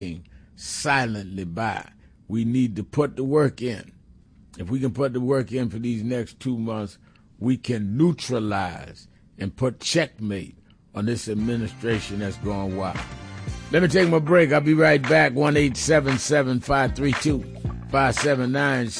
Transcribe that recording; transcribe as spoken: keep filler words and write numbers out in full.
silently by. We need to put the work in. If we can put the work in for these next two months, we can neutralize and put checkmate on this administration that's going wild. Let me take my break. I'll be right back. one eight seven seven, five three two, five seven nine